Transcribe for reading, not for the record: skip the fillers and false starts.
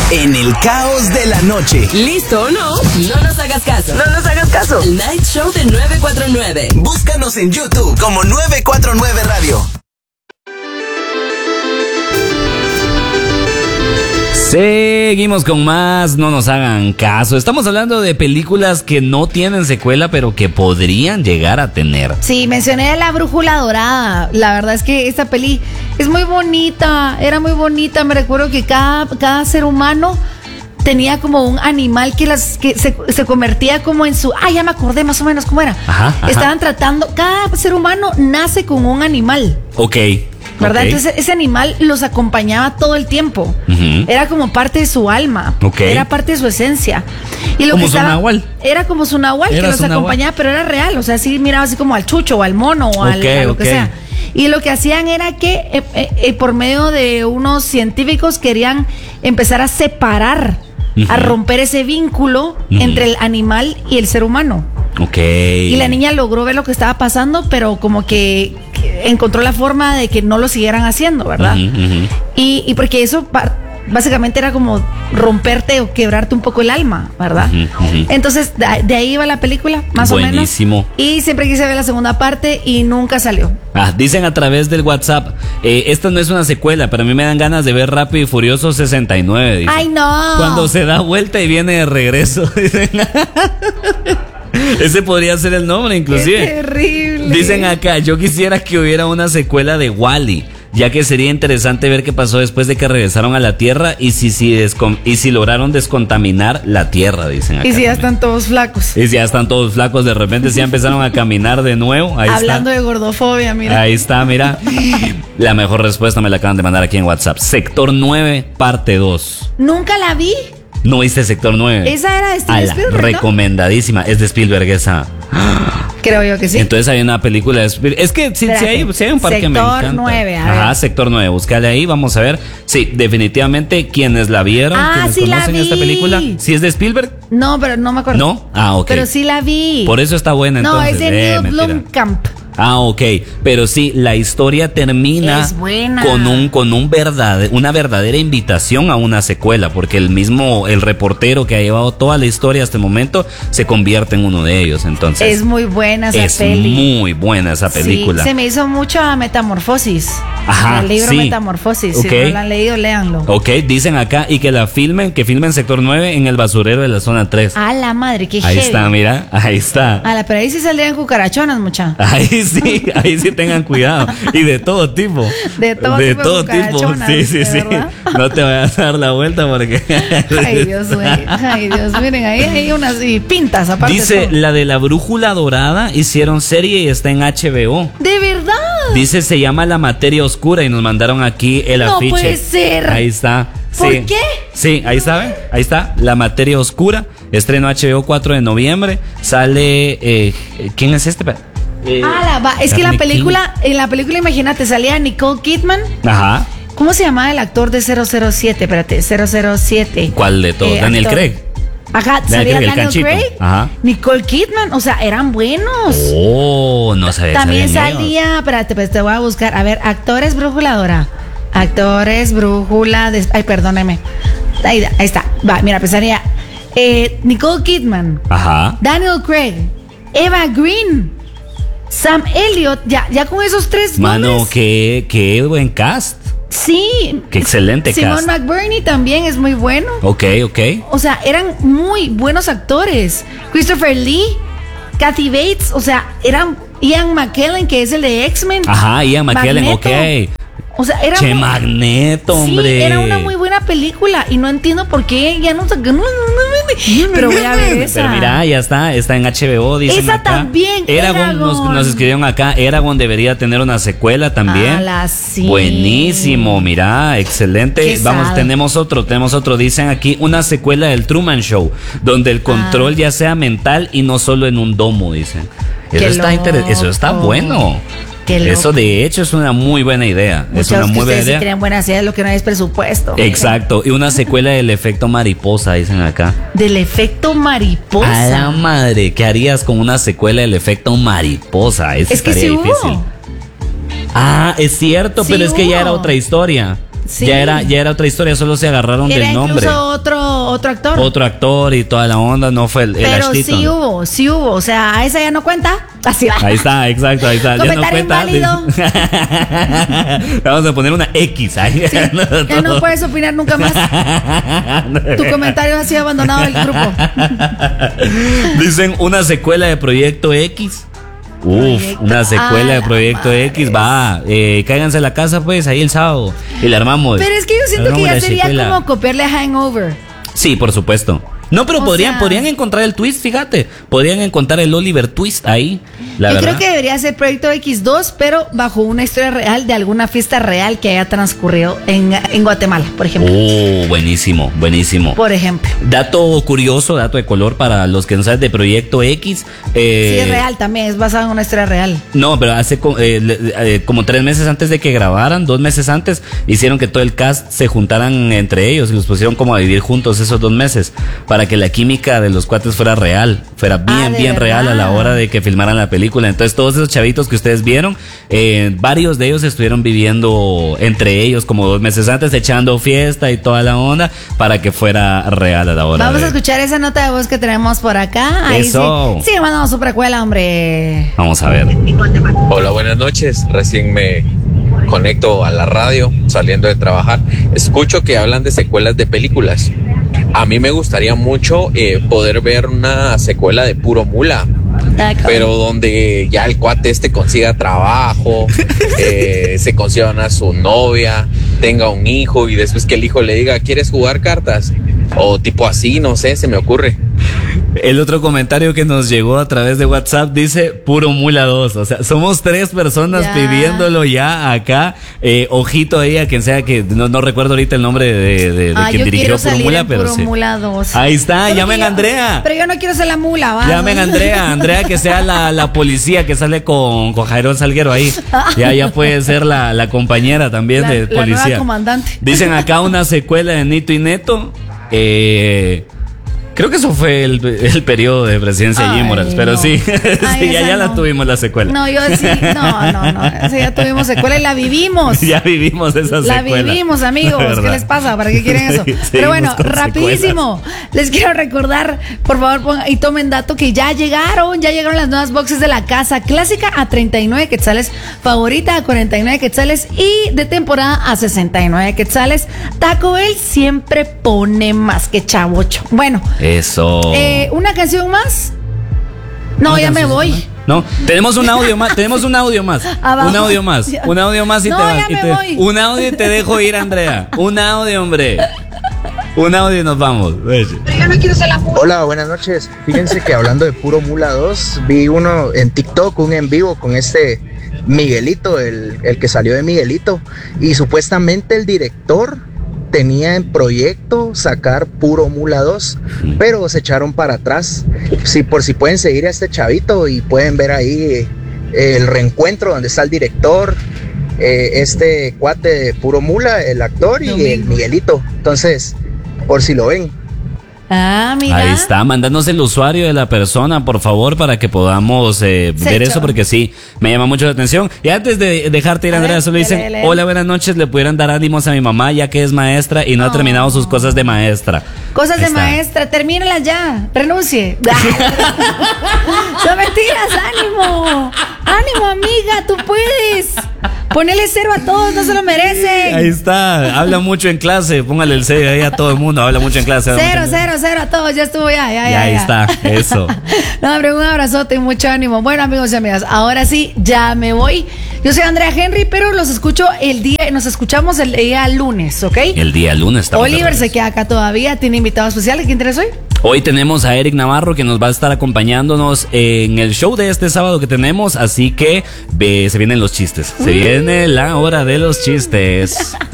en el caos de la noche. ¿Listo o no? No nos hagas caso. No nos hagas caso. El Night Show de 949. Búscanos en YouTube como 949 Radio. Seguimos con más, no nos hagan caso. Estamos hablando de películas que no tienen secuela, pero que podrían llegar a tener. Sí, mencioné La Brújula Dorada. La verdad es que esta peli es muy bonita, era muy bonita. Me recuerdo que cada ser humano tenía como un animal que se convertía como en su... ya me acordé más o menos cómo era. Ajá. Estaban tratando... Cada ser humano nace con un animal. Ok. ¿Verdad? Okay. Entonces ese animal los acompañaba todo el tiempo. Era como parte de su alma. Okay. Era parte de su esencia. Y lo como que su nahual. Era como su nahual que los acompañaba, pero era real. O sea, sí miraba así como al chucho o al mono o a lo que sea. Y lo que hacían era que por medio de unos científicos querían empezar a separar, a romper ese vínculo entre el animal y el ser humano. Ok. Y la niña logró ver lo que estaba pasando, pero como que encontró la forma de que no lo siguieran haciendo, ¿verdad? Y porque eso básicamente era como romperte o quebrarte un poco el alma, ¿verdad? Entonces, de ahí va la película, más o menos. Buenísimo. Y siempre quise ver la segunda parte y nunca salió. Dicen a través del WhatsApp, esta no es una secuela, pero a mí me dan ganas de ver Rápido y Furioso 69. Dicen. ¡Ay, no! Cuando se da vuelta y viene de regreso. Dicen. Ese podría ser el nombre, inclusive. ¡Qué terrible! Dicen acá, yo quisiera que hubiera una secuela de Wall-E, ya que sería interesante ver qué pasó después de que regresaron a la Tierra y si lograron descontaminar la Tierra, dicen acá. Y si ya están todos flacos. Y si ya están todos flacos, de repente si ya empezaron a caminar de nuevo. Ahí Hablando está. de gordofobia, mira. Ahí está, mira. La mejor respuesta me la acaban de mandar aquí en WhatsApp. Sector 9, parte 2. Nunca la vi. ¿No viste Sector 9? Esa era de Steven Spielberg, ¿no? Recomendadísima. Es de Spielberg esa. Creo yo que sí. Entonces hay una película de Spielberg. Es que sí hay un par que me encanta. Sector 9, Ajá, Sector 9. Búscale ahí, vamos a ver. Sí, definitivamente quienes la vieron, quienes sí conocen la vi. esta película. ¿Sí es de Spielberg? No, pero no me acuerdo. ¿No? Ok. Pero sí la vi. Por eso está buena entonces. No, es de Neil Blomkamp. Ok, pero sí, la historia termina es buena. con una verdadera invitación a una secuela, porque el reportero que ha llevado toda la historia hasta el momento se convierte en uno de ellos, entonces. Es muy buena esa peli. Es muy buena esa película. Sí, se me hizo mucho a Metamorfosis. Ajá, el libro Metamorfosis. Okay. Si no lo han leído, léanlo. Ok, dicen acá, y que filmen Sector 9 en el basurero de la zona 3. A la madre, qué Ahí heavy. está, mira, ahí está. Pero ahí sí saldrían cucarachonas, mucha. Ahí sí tengan cuidado. Y de todo tipo. De todo tipo. Sí. No te vayas a dar la vuelta porque. Ay, Dios, miren, ahí hay unas pintas aparte. Dice, la de La Brújula Dorada hicieron serie y está en HBO. ¿De verdad? Dice, se llama La Materia Oscura y nos mandaron aquí el afiche. No puede ser. Ahí está. ¿Por qué? Sí, ahí saben. Ahí está, La Materia Oscura. Estreno HBO 4 de noviembre. Sale. ¿Quién es este? Es que en la película, imagínate, salía Nicole Kidman. Ajá. ¿Cómo se llamaba el actor de 007? Espérate, 007. ¿Cuál de todos? Daniel Craig. Ajá, salía Daniel Craig. Ajá. Nicole Kidman, o sea, eran buenos. No sabía. También salía, espérate, pues te voy a buscar. A ver, actores brújula. Ay, perdóneme. Ahí está. Va, mira, pensaría. Nicole Kidman. Ajá. Daniel Craig. Eva Green. Sam Elliott, ya con esos tres Mano, nombres. qué buen cast. Sí. Qué excelente cast. Simon McBurney también es muy bueno. Ok. O sea, eran muy buenos actores. Christopher Lee, Kathy Bates, o sea, eran Ian McKellen, que es el de X-Men. Ajá, Ian McKellen, Magneto. ok. O sea, era Magneto, hombre. Sí, era una muy buena película y no entiendo por qué ya no pero voy a ver esa. Pero mira, ya está en HBO, dicen esa acá. También, Eragon. Nos escribieron acá, Eragon debería tener una secuela también. Sí. Buenísimo, mira, excelente. Vamos, tenemos otro, dicen aquí, una secuela del Truman Show, donde el control ya sea mental y no solo en un domo, dicen. Eso está bueno. Eso de hecho es una muy buena idea. Muchos es una muy buena idea. Sí creen buenas ideas, lo que no hay es presupuesto. Exacto. Y una secuela del efecto mariposa, dicen acá. Del efecto mariposa. A la madre, ¿qué harías con una secuela del efecto mariposa? Es que sí difícil. Hubo. Es cierto, sí, pero es que ya era otra historia. Sí. Ya era otra historia, solo se agarraron del nombre. Era incluso otro actor. Otro actor y toda la onda, no fue el Pero Ashton. sí hubo. O sea, esa ya no cuenta. Así va. Ahí está, exacto, ahí está. Comentario inválido. Vamos a poner una X ahí. Sí, ya no puedes opinar nunca más. Tu comentario ha sido abandonado del grupo. Dicen una secuela de Proyecto X. Una secuela de Proyecto X. Va, cáiganse a la casa pues ahí el sábado y la armamos. Pero es que yo siento que ya sería como copiarle a Hangover. Sí, por supuesto. No, pero podrían encontrar el twist, fíjate. Podrían encontrar el Oliver Twist ahí. Yo creo que debería ser Proyecto X2, pero bajo una historia real de alguna fiesta real que haya transcurrido en Guatemala, por ejemplo. Buenísimo. Por ejemplo. Dato curioso, dato de color para los que no saben de Proyecto X. Sí, es real también, es basado en una historia real. No, pero hace como 3 meses antes de que grabaran, 2 meses antes, hicieron que todo el cast se juntaran entre ellos y los pusieron como a vivir juntos esos 2 meses. Para que la química de los cuates fuera real, fuera bien real a la hora de que filmaran la película. Entonces todos esos chavitos que ustedes vieron, varios de ellos estuvieron viviendo entre ellos como 2 meses antes, echando fiesta y toda la onda para que fuera real a la hora. Vamos a escuchar esa nota de voz que tenemos por acá. Ahí eso. Sí, mandamos su precuela, hombre. Vamos a ver. Hola, buenas noches. Recién me conecto a la radio saliendo de trabajar. Escucho que hablan de secuelas de películas. A mí me gustaría mucho poder ver una secuela de Puro Mula, pero donde ya el cuate consiga trabajo, se consiga a su novia, tenga un hijo y después que el hijo le diga, ¿quieres jugar cartas? O tipo así, no sé, se me ocurre. El otro comentario que nos llegó a través de WhatsApp dice Puro Mula 2. O sea, somos 3 personas pidiéndolo ya acá. Ojito ahí a quien sea que no recuerdo ahorita el nombre de quien dirigió Puro Mula, pero Puro sí. Mula 2. Ahí está, llamen a Andrea. Pero yo no quiero ser la mula, ¿va? Llamen a Andrea que sea la policía que sale con Jairón Salguero ahí. Ya puede ser la compañera también de policía. La nueva comandante. Dicen acá una secuela de Nito y Neto. Creo que eso fue el periodo de presidencia de Jimmy Morales, pero sí, ya la tuvimos la secuela. No, yo sí, no, sí, ya tuvimos secuela y la vimos. Ya vivimos esa secuela. La vivimos, amigos, ¿qué les pasa? ¿Para qué quieren eso? Pero bueno, rapidísimo, les quiero recordar, por favor, y tomen dato que ya llegaron las nuevas boxes de la casa clásica a 39 quetzales, favorita a 49 quetzales y de temporada a 69 quetzales. Taco Bell siempre pone más que chavocho. Bueno. Eso. ¿Una canción más? No, ya me voy. No, tenemos un audio más. Un audio más y no, voy. Un audio y te dejo ir, Andrea. Un audio, hombre. Un audio y nos vamos. Pero yo no quiero ser la mula. Hola, buenas noches. Fíjense que hablando de Puro Mula 2, vi uno en TikTok, un en vivo con Miguelito, el que salió de Miguelito. Y supuestamente el director tenía en proyecto sacar Puro Mula 2, pero se echaron para atrás. Sí, por si pueden seguir a este chavito y pueden ver ahí el reencuentro donde está el director, este cuate de Puro Mula, el actor y el Miguelito. Entonces, por si lo ven. Mira. Ahí está, mándanos el usuario de la persona, por favor, para que podamos ver eso, porque sí, me llama mucho la atención. Y antes de dejarte ir, Andrea, solo dicen, hola, buenas noches, le pudieran dar ánimos a mi mamá, ya que es maestra y no ha terminado sus cosas de maestra. Cosas de maestra, termínalas ya, renuncie. Son mentiras, ánimo, amiga, tú puedes. Ponele 0 a todos, no se lo merecen. Ahí está, habla mucho en clase, póngale el 0 ahí a todo el mundo, habla mucho en clase. 0 a todos, ya estuvo, ya. Ahí está, eso. No, hombre, un abrazote y mucho ánimo. Bueno, amigos y amigas, ahora sí, ya me voy. Yo soy Andrea Henry, pero nos escuchamos el día lunes, ¿ok? El día lunes. Oliver se queda acá todavía, tiene invitado especial. ¿Quién tienes hoy? Hoy tenemos a Eric Navarro, que nos va a estar acompañándonos en el show de este sábado que tenemos, así que se vienen los chistes. Se viene la hora de los chistes.